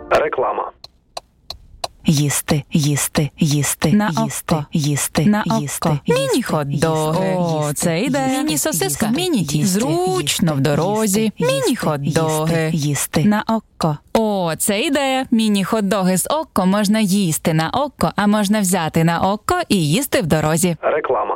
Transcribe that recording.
Реклама. Їсти, їсти, їсти, На їсти, око. їсти, На їсти, око. їсти, Міні-хот-доги. їсти, О, це ідея. Міні-сосиска. Міні-ті. Зручно в дорозі. Міні-хот-доги. Їсти. На око. О, це ідея. Міні-хот-доги з око можна їсти на око, а можна взяти на око і їсти в дорозі. Реклама.